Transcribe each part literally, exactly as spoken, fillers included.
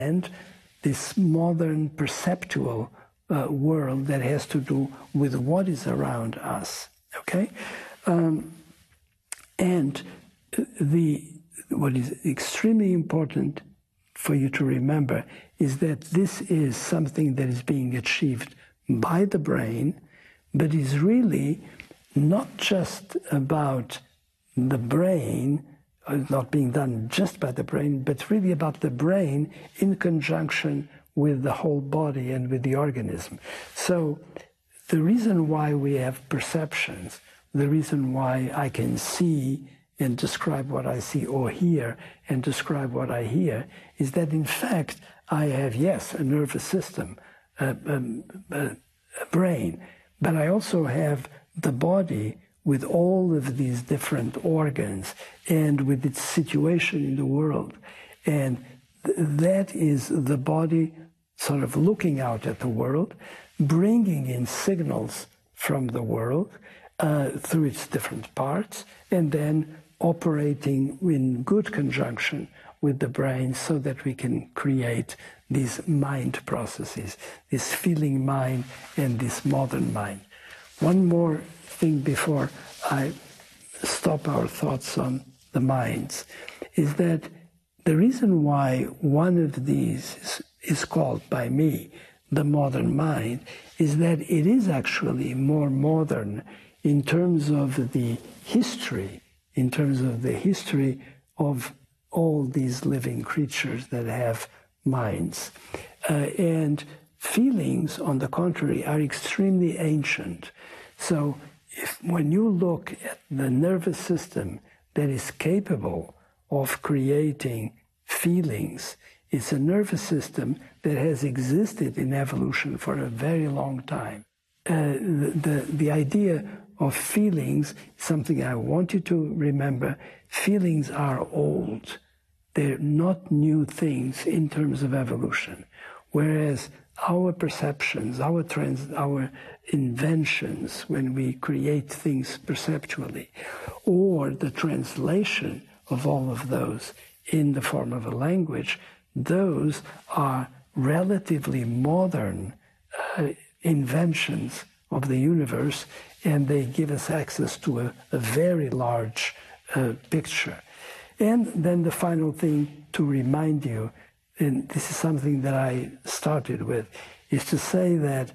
and this modern perceptual uh, world that has to do with what is around us, okay? Um, and the what is extremely important for you to remember is that this is something that is being achieved by the brain, but is really not just about the brain, not being done just by the brain, but really about the brain in conjunction with the whole body and with the organism. So the reason why we have perceptions, the reason why I can see and describe what I see, or hear and describe what I hear, is that in fact I have, yes, a nervous system, a, a, a brain, but I also have the body with all of these different organs and with its situation in the world. And th that is the body sort of looking out at the world, bringing in signals from the world uh, through its different parts, and then operating in good conjunction with the brain so that we can create these mind processes, this feeling mind and this modern mind. One more thing before I stop our thoughts on the minds is that the reason why one of these is, is called by me the modern mind is that it is actually more modern in terms of the history, in terms of the history of all these living creatures that have minds. Uh, and feelings, on the contrary, are extremely ancient. So if, when you look at the nervous system that is capable of creating feelings, it's a nervous system that has existed in evolution for a very long time. Uh, the, the, the idea of feelings, something I want you to remember, feelings are old. They're not new things in terms of evolution. Whereas our perceptions, our trans, our inventions, when we create things perceptually, or the translation of all of those in the form of a language, those are relatively modern uh, inventions of the universe, and they give us access to a, a very large uh, picture. And then the final thing to remind you, and this is something that I started with, is to say that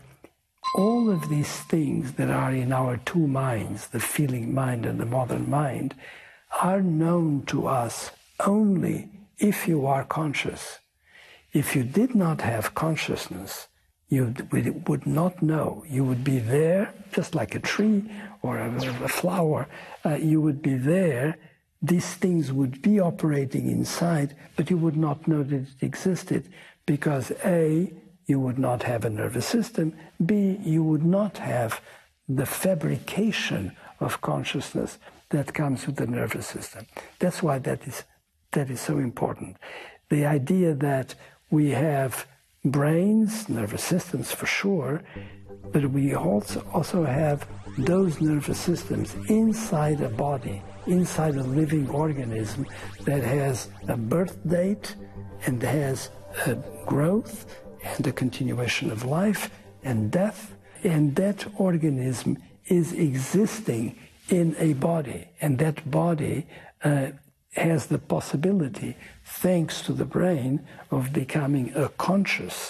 all of these things that are in our two minds, the feeling mind and the modern mind, are known to us only if you are conscious. If you did not have consciousness, you would not know. You would be there, just like a tree or a, a flower. Uh, you would be there. These things would be operating inside, but you would not know that it existed because A, you would not have a nervous system, B, you would not have the fabrication of consciousness that comes with the nervous system. That's why that is, that is so important. The idea that we have brains, nervous systems for sure, but we also, also have those nervous systems inside a body, inside a living organism that has a birth date and has a growth and a continuation of life and death, and that organism is existing in a body, and that body uh, has the possibility, thanks to the brain, of becoming a conscious,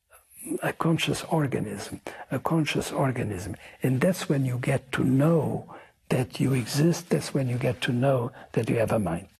a conscious organism, a conscious organism. And that's when you get to know that you exist, that's when you get to know that you have a mind.